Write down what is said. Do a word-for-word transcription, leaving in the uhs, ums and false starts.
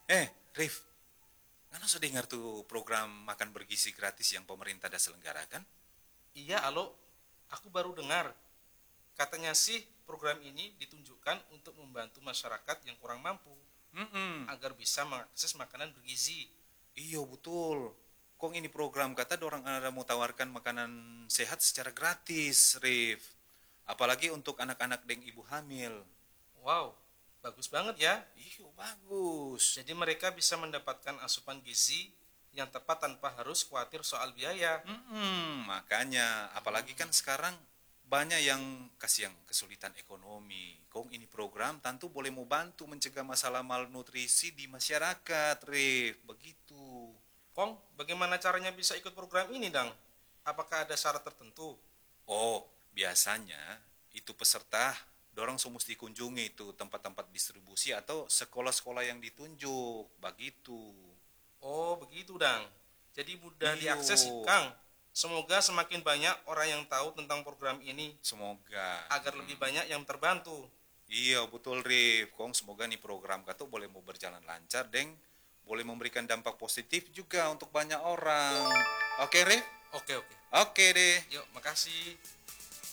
Eh, Rif, kan sudah dengar tuh program makan bergizi gratis yang pemerintah dah selenggarakan? Iya, alo, aku baru dengar. Katanya sih program ini ditunjukkan untuk membantu masyarakat yang kurang mampu Hmm, agar bisa mengakses makanan bergizi. iya betul. Kok ini program kata orang ada mau tawarkan makanan sehat secara gratis, Rif. Apalagi untuk anak-anak dan ibu hamil. Wow, bagus banget ya. Iya, bagus. Jadi mereka bisa mendapatkan asupan gizi yang tepat tanpa harus khawatir soal biaya. Hmm, makanya, apalagi kan sekarang banyak yang kasih yang kesulitan ekonomi. Kong ini program tentu boleh mau bantu mencegah masalah malnutrisi di masyarakat, Rif. Begitu. Kong, bagaimana caranya bisa ikut program ini, Dang? Apakah ada syarat tertentu? Oh, biasanya itu peserta dorong semua dikunjungi itu tempat-tempat distribusi atau sekolah-sekolah yang ditunjuk. Begitu. Oh, begitu, Dang. Jadi mudah Iyo, diakses, Kang. Semoga semakin banyak orang yang tahu tentang program ini semoga. agar lebih Hmm. banyak yang terbantu. Iya, betul Rif. Kong semoga nih program katu boleh mau berjalan lancar, Deng. Boleh memberikan dampak positif juga untuk banyak orang. Oke, Rif? Oke, oke. Oke deh. Yuk, makasih.